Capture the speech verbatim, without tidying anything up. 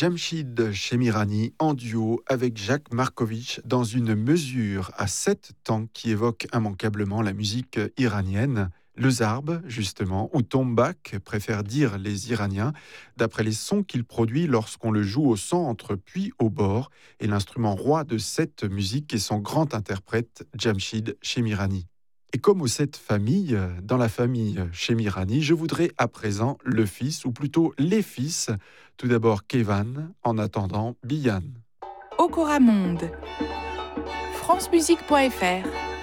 Jamshid Chemirani en duo avec Jacques Markovitch dans une mesure à sept temps qui évoque immanquablement la musique iranienne. Le zarb, justement, ou tombak, préfèrent dire les Iraniens, d'après les sons qu'il produit lorsqu'on le joue au centre puis au bord, et l'instrument roi de cette musique est son grand interprète, Jamshid Chemirani. Et comme aux sept familles, dans la famille Chemirani, je voudrais à présent le fils, ou plutôt les fils. Tout d'abord Kevan, en attendant Biyan. Okora Monde, francemusique point f r